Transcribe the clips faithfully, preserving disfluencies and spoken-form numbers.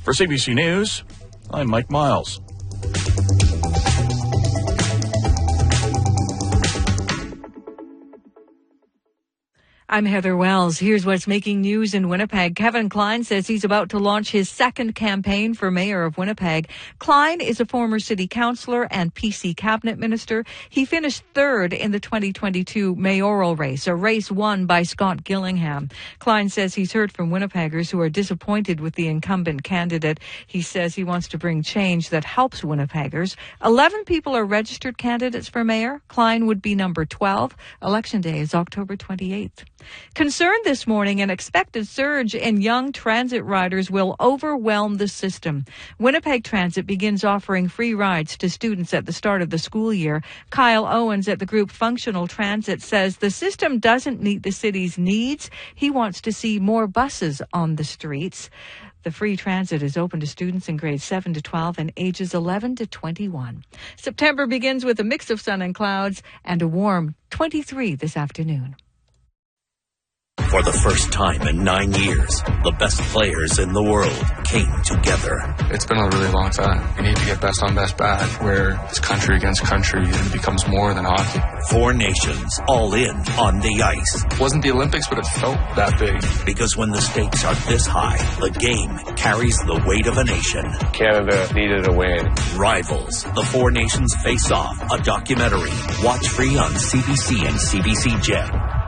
For C B C News, I'm Mike Miles. I'm Heather Wells. Here's what's making news in Winnipeg. Kevin Klein says he's about to launch his second campaign for mayor of Winnipeg. Klein is a former city councillor and P C cabinet minister. He finished third in the twenty twenty-two mayoral race, a race won by Scott Gillingham. Klein says he's heard from Winnipeggers who are disappointed with the incumbent candidate. He says he wants to bring change that helps Winnipeggers. Eleven people are registered candidates for mayor. Klein would be number twelve. Election day is October twenty-eighth. Concerned this morning, an expected surge in young transit riders will overwhelm the system. Winnipeg Transit begins offering free rides to students at the start of the school year. Kyle Owens at the group Functional Transit says the system doesn't meet the city's needs. He wants to see more buses on the streets. The free transit is open to students in grades seven to twelve and ages eleven to twenty-one. September begins with a mix of sun and clouds and a warm twenty-three this afternoon. For the first time in nine years, the best players in the world came together. It's been a really long time. We need to get best on best back, where it's country against country and it becomes more than hockey. Four nations all in on the ice. It wasn't the Olympics, but it felt that big. Because when the stakes are this high, the game carries the weight of a nation. Canada needed a win. Rivals, the Four Nations Face Off, a documentary. Watch free on C B C and C B C Gem.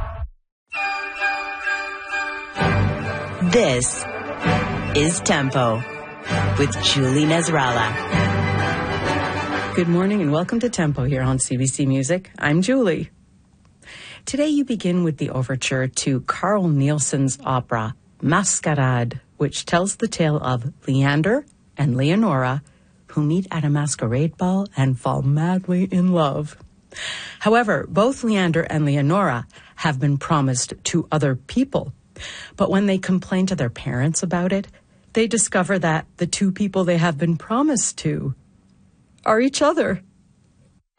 This is Tempo with Julie Nasrallah. Good morning and welcome to Tempo here on C B C Music. I'm Julie. Today you begin with the overture to Carl Nielsen's opera, Masquerade, which tells the tale of Leander and Leonora, who meet at a masquerade ball and fall madly in love. However, both Leander and Leonora have been promised to other people. But when they complain to their parents about it, they discover that the two people they have been promised to are each other.